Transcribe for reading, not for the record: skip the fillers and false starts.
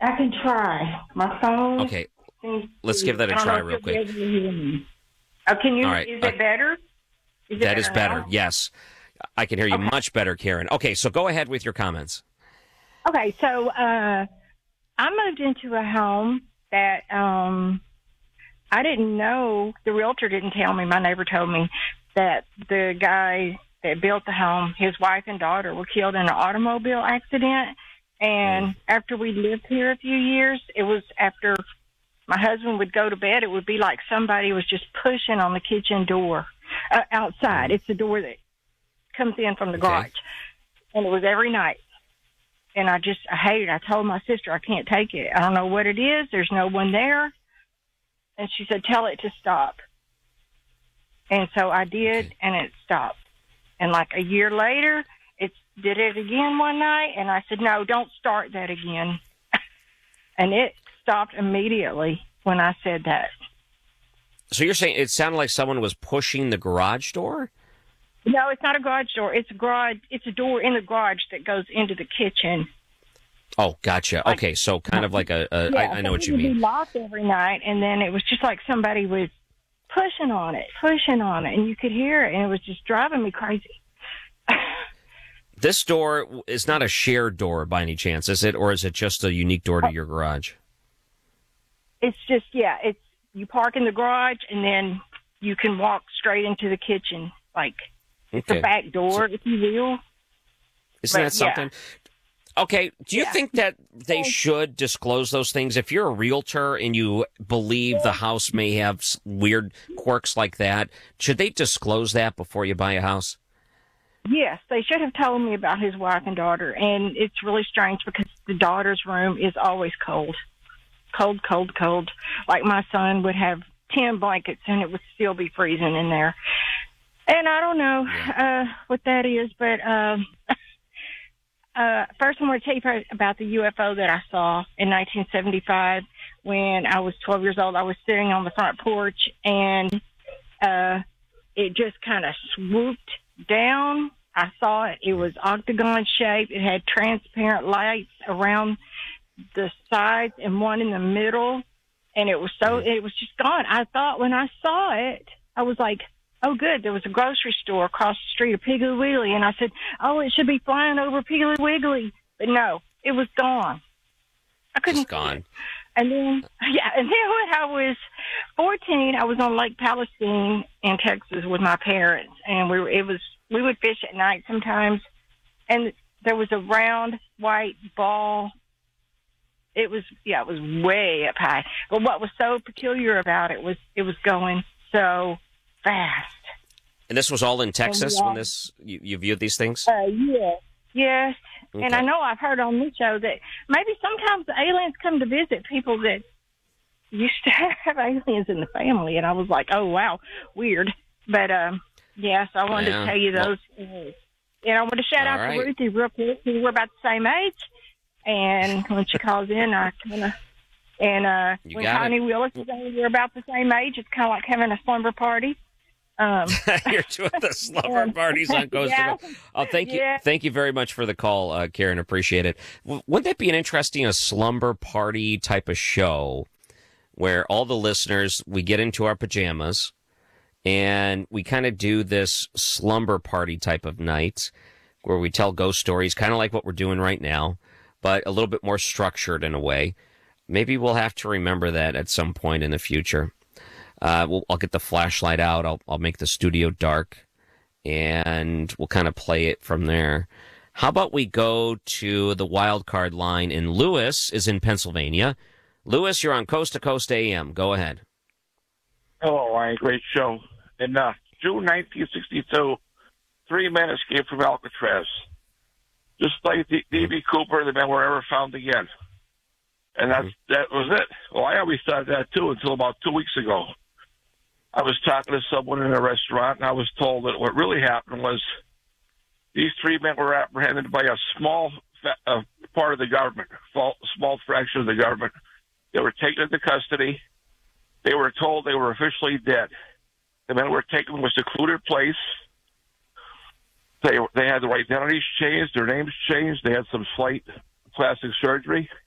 I can try. My phone. Okay, seems let's to- give that a I don't try know if real you'll be quick. able to hear me. Can you? All right. Is it better? Is it That is better. now? Yes. I can hear you Okay. much better, Karen. Okay, so go ahead with your comments. Okay, so I moved into a home that I didn't know. The realtor didn't tell me. My neighbor told me that the guy that built the home, his wife and daughter were killed in an automobile accident. And after we lived here a few years, it was after my husband would go to bed, it would be like somebody was just pushing on the kitchen door outside. It's the door that comes in from the garage. And it was every night. And I hate it. I told my sister, I can't take it. I don't know what it is. There's no one there. And she said, tell it to stop. And so I did, and it stopped. And like a year later, it did it again one night. And I said, no, don't start that again. And it stopped immediately when I said that. So you're saying it sounded like someone was pushing the garage door? No, it's not a garage door. It's a garage. It's a door in the garage that goes into the kitchen. Oh, gotcha. Okay, so kind of like I know what you mean. It would be locked every night, and then it was just like somebody was pushing on it, and you could hear it, and it was just driving me crazy. This door is not a shared door by any chance, is it? Or is it just a unique door to your garage? It's just, it's you park in the garage, and then you can walk straight into the kitchen, like the back door, if you will. Isn't that something? Yeah. Okay, do you think that they should disclose those things? If you're a realtor and you believe the house may have weird quirks like that, should they disclose that before you buy a house? Yes, they should have told me about his wife and daughter, and it's really strange because the daughter's room is always cold. Cold, cold, cold. Like my son would have 10 blankets and it would still be freezing in there. And I don't know what that is, but first I want to tell you about the UFO that I saw in 1975 when I was 12 years old. I was sitting on the front porch, and it just kind of swooped down. I saw it. It was octagon shaped. It had transparent lights around the sides and one in the middle, and it was just gone. I thought when I saw it, I was like, oh, good, there was a grocery store across the street of Piggly Wiggly, and I said, oh, it should be flying over Piggly Wiggly. But no, it was gone. I couldn't It's gone. And then when I was 14, I was on Lake Palestine in Texas with my parents, and we would fish at night sometimes, and there was a round white ball. It was way up high. But what was so peculiar about it was going so fast. And this was all in Texas when you viewed these things? Yes. Okay. And I know I've heard on this show that maybe sometimes the aliens come to visit people that used to have aliens in the family, and I was like, oh, wow, weird. But, so I wanted to tell you those. And I want to shout out to Ruthie real quick. We're about the same age. And when she calls in, I kind of, and when Connie Willis is on, we're about the same age. It's kind of like having a slumber party. You're doing the slumber parties on Coast to Coast. Oh, thank you very much for the call, Karen. Appreciate it. Wouldn't that be an interesting slumber party type of show where all the listeners, we get into our pajamas and we kind of do this slumber party type of night where we tell ghost stories, kind of like what we're doing right now, but a little bit more structured in a way. Maybe we'll have to remember that at some point in the future. I'll get the flashlight out. I'll make the studio dark, and we'll kind of play it from there. How about we go to the wild card line? And Lewis is in Pennsylvania. Lewis, you're on Coast to Coast AM. Go ahead. Hello, Ryan. Great show. In June 1962, 3 men escaped from Alcatraz. Just like D.B. Cooper, the men were never found again. And that was it. Well, I always thought that, too, until about 2 weeks ago. I was talking to someone in a restaurant, and I was told that what really happened was these 3 men were apprehended by a small part of the government, small fraction of the government. They were taken into custody. They were told they were officially dead. The men were taken to a secluded place. They had their identities changed, their names changed. They had some slight plastic surgery.